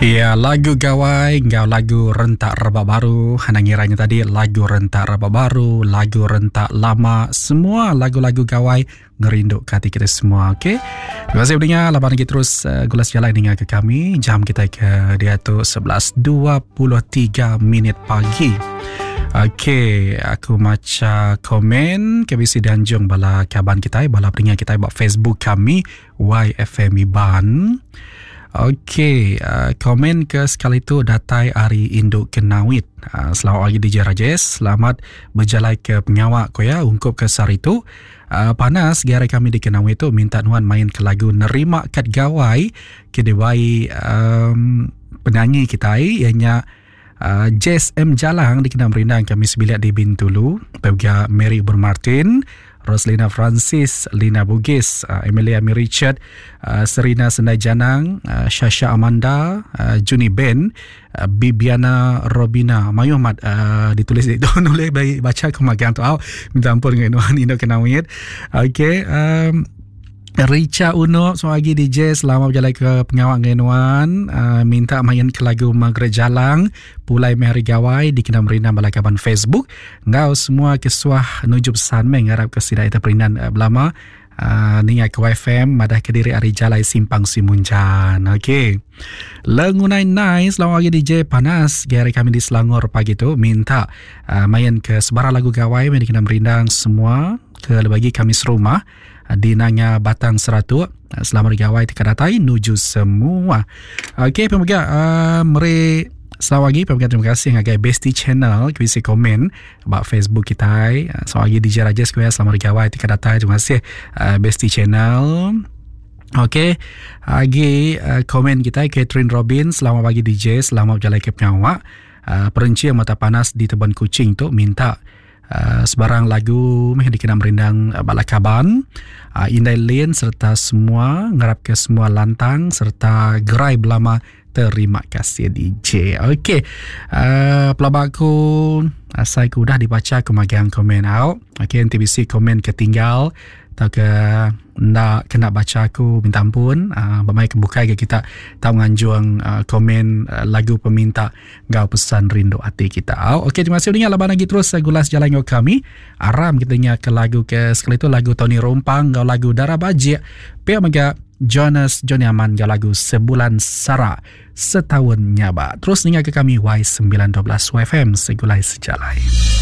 Ya, lagu gawai, lagu rentak rebab baru. Hanangiranya tadi lagu rentak rebab baru, lagu rentak lama, semua lagu-lagu gawai ngerinduk ke hati kita semua. Okey. Terima kasih pendengar. Lapan lagi terus gulas jalan dengan ke kami. Jam kita ke dia tu 11.23 minit pagi. Okey, aku maca komen KBC Danjung bala kaban kita, bala pendengar kita buat Facebook kami YFM Iban. Okey, komen ke sekali tu datai Ari Induk Kenawit. Selamat pagi DJ Rajesh, selamat berjalan ke pengawak ko ya, ungkup ke sari tu. Panas gara kami di Kenawit tu minta nuan main ke lagu Nerima Kat Gawai ke dewai penyanyi kita ianya Jess M. Jalang di Kena Merindang kami sebilik di Bintulu. Pega Mary Bermartin, Roslina Francis, Lina Bugis, Emilia Ami Richard, Serina Sendai Janang, Shasha Amanda, Juni Ben, Bibiana Robina Mayumat, ditulis itu nulis baca kemagian tu. Minta ampun dengan Indo Kenawit. Okey, Richa Uno semua lagi DJ selamat berjalan ke pengawak ngenuan, minta main ke lagu Magret Jalang Pulai Mehari Gawai di Kena Merindang balakaban Facebook. Ngau semua kesuah nujub sanmeng harap kesidai terperindan belama ningai ke YFM madah Kediri Ari Jalai Simpang Simunjan. Okey, lengunai nice selamat pagi DJ panas gari kami di Selangor pagi tu minta main ke sebarang lagu gawai di Kena Merindang semua ke bagi kami serumah di Nanga Batang Seratu. Selamat gawai tikadatai nuju semua. Okey, pemegang meri selamat pagi pemegang, terima kasih ngagai Besti Channel kisi komen about Facebook kita. Selamat pagi DJ Rajesh kuya, selamat gawai tikadatai, terima kasih Besti Channel. Okey, lagi komen kita Catherine Robin, selamat pagi DJ, selamat berjalan ke pengawak. Perenci mata panas di Teban Kucing tu minta sebarang lagu di Kena Merindang balakaban, Indai Lin serta semua ngarap ke semua lantang serta gerai belama. Terima kasih DJ. Okey, pelabaku saya dah dibaca kemagian komen out. Okey, NTBC komen ketinggal atau ke nak kena baca aku minta ampun. Bermain kebuka ke kita tahu nganjuang komen lagu peminta gau pesan rindu hati kita. Okey, terima kasih dengar laban lagi terus gulas jalan ngau kami. Aram kita dengar ke lagu ke sekali tu lagu Tony Rompang gau lagu Darah Bajik. Pia mega Jonas Johnny Aman gau lagu Sebulan Sara Setahun Nyaba. Terus dengar ke kami Y912 YFM segulai sejalai.